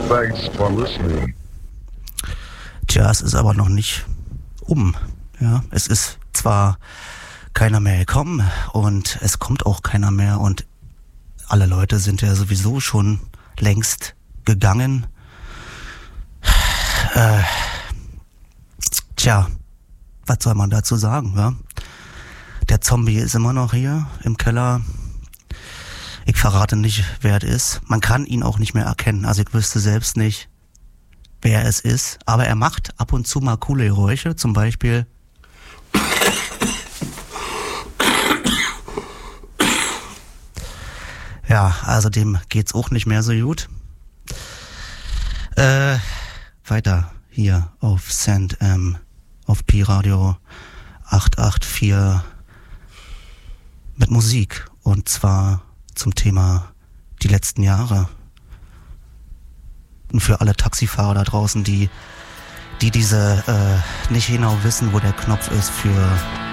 Thanks for listening. Tja, es ist aber noch nicht um. Ja, es ist zwar keiner mehr gekommen und es kommt auch keiner mehr und alle Leute sind ja sowieso schon längst gegangen. Tja, was soll man dazu sagen, wa? Der Zombie ist immer noch hier im Keller. Ich verrate nicht, wer es ist. Man kann ihn auch nicht mehr erkennen. Also ich wüsste selbst nicht, wer es ist. Aber er macht ab und zu mal coole Geräusche. Zum Beispiel... Ja, also dem geht's auch nicht mehr so gut. Weiter hier auf SandM, auf Pi-Radio 884 mit Musik. Und zwar zum Thema die letzten Jahre. Und für alle Taxifahrer da draußen, die diese nicht genau wissen, wo der Knopf ist für